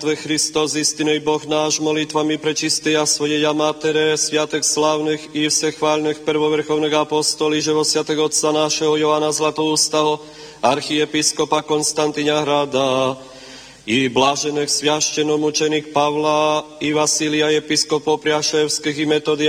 Hristos, istinej Boh náš, molitvami prečistej a svojej Matere, sviatek slávnych i všechválnych prvovrchovných apostolí, živosviatého otca našeho Joana Zlatoústaho, archiepiskopa Konstantína Hrada, i blažených sviaštenom učeník Pavla, i Vasília, episkopov Priaševských, i Metodia,